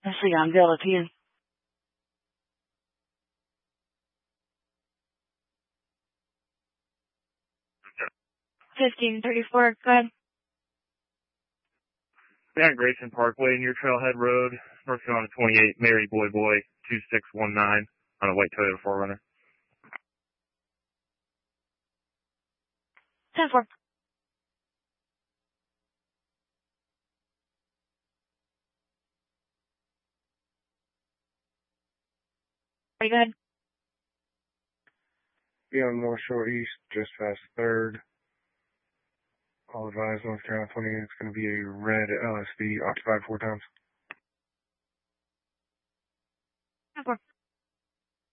see, I'm Delta 10. 1534, go ahead. Down Grayson Parkway near Trailhead Road, North Carolina 28, Mary Boy 2619 on a white Toyota 4Runner. 10-4. Go ahead. Be on North Shore East, just past 3rd. All advised, North Carolina 28, it's going to be a red LSV, occupied 4 times.